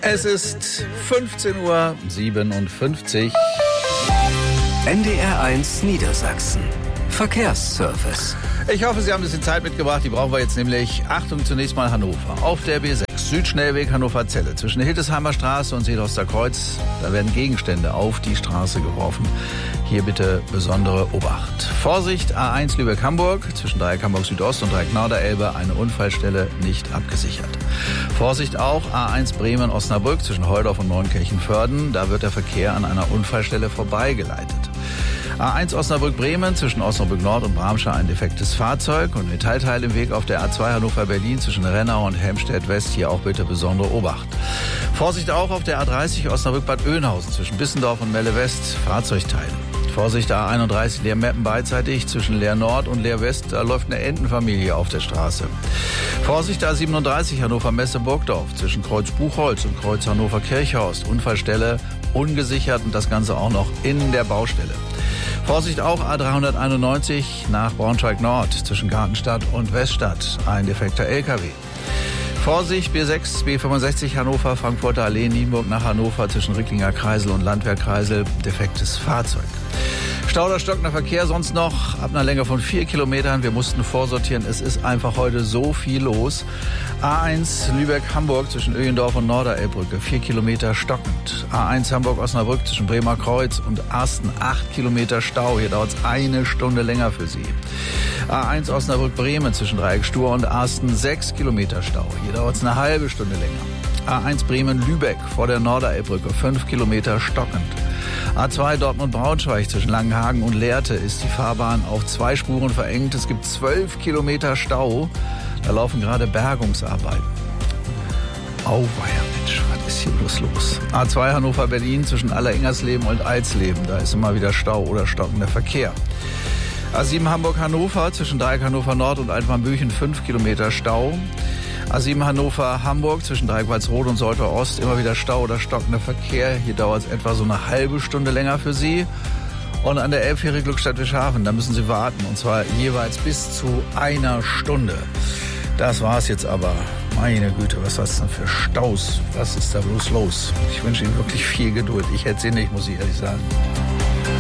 Es ist 15:57 Uhr. NDR1 Niedersachsen. Verkehrsservice. Ich hoffe, Sie haben ein bisschen Zeit mitgebracht. Die brauchen wir jetzt nämlich. Achtung, zunächst mal Hannover. Auf der B6, Südschnellweg Hannover-Zelle. Zwischen der Hildesheimer Straße und Seeloster Kreuz. Da werden Gegenstände auf die Straße geworfen. Hier bitte besondere Obacht. Vorsicht, A1 Lübeck-Hamburg. Zwischen Dreieck Hamburg-Südost und Dreieck Norderelbe eine Unfallstelle nicht abgesichert. Vorsicht auch, A1 Bremen-Osnabrück. Zwischen Heudorf und Neunkirchen-Vörden. Da wird der Verkehr an einer Unfallstelle vorbeigeleitet. A1 Osnabrück-Bremen, zwischen Osnabrück-Nord und Bramsche ein defektes Fahrzeug und Metallteil im Weg auf der A2 Hannover-Berlin zwischen Rennau und Helmstedt-West, hier auch bitte besondere Obacht. Vorsicht auch auf der A30 Osnabrück-Bad Oeynhausen zwischen Bissendorf und Melle-West, Fahrzeugteile. Vorsicht A31 Leer-Meppen beidseitig zwischen Leer-Nord und Leer-West, da läuft eine Entenfamilie auf der Straße. Vorsicht A37 Hannover-Messe-Burgdorf zwischen Kreuz Buchholz und Kreuz Hannover-Kirchhorst, Unfallstelle ungesichert und das Ganze auch noch in der Baustelle. Vorsicht auch A391 nach Braunschweig-Nord zwischen Gartenstadt und Weststadt, ein defekter LKW. Vorsicht B6, B65 Hannover, Frankfurter Allee, Nienburg nach Hannover zwischen Ricklinger Kreisel und Landwehrkreisel, defektes Fahrzeug. Stau oder stockender Verkehr sonst noch ab einer Länge von 4 Kilometern. Wir mussten vorsortieren. Es ist einfach heute so viel los. A1 Lübeck-Hamburg zwischen Öhendorf und Norderelbbrücke, 4 Kilometer stockend. A1 Hamburg-Osnabrück zwischen Bremer Kreuz und Asten, 8 Kilometer Stau. Hier dauert es eine Stunde länger für Sie. A1 Osnabrück-Bremen zwischen Dreieck Stur und Asten, 6 Kilometer Stau. Hier dauert es eine halbe Stunde länger. A1 Bremen-Lübeck vor der Norderelbbrücke, 5 Kilometer stockend. A2 Dortmund-Braunschweig zwischen Langenhagen und Lehrte ist die Fahrbahn auf 2 Spuren verengt. Es gibt 12 Kilometer Stau. Da laufen gerade Bergungsarbeiten. Auweia, Mensch, was ist hier bloß los? A2 Hannover-Berlin zwischen Allerengersleben und Alsleben. Da ist immer wieder Stau oder stockender Verkehr. A7 Hamburg-Hannover zwischen Dreieck Hannover-Nord und Altmarnbüchen, 5 Kilometer Stau. A7 Hannover-Hamburg zwischen Dreieck Walsrode und Soltau Ost immer wieder Stau oder stockender Verkehr. Hier dauert es etwa so eine halbe Stunde länger für Sie. Und an der Elbfähre Glückstadt-Wischhafen, da müssen Sie warten. Und zwar jeweils bis zu einer Stunde. Das war's jetzt aber. Meine Güte, was ist das denn für Staus? Was ist da bloß los? Ich wünsche Ihnen wirklich viel Geduld. Ich hätte sie nicht, muss ich ehrlich sagen.